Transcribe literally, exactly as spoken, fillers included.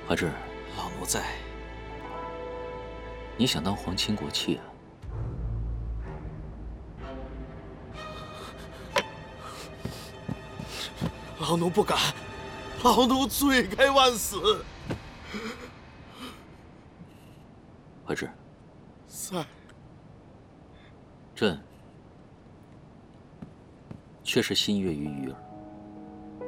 华志， 老奴在。 你想当皇亲国戚啊？ 老奴不敢，老奴罪该万死。 华志， 在。 朕确实心悦于鱼儿。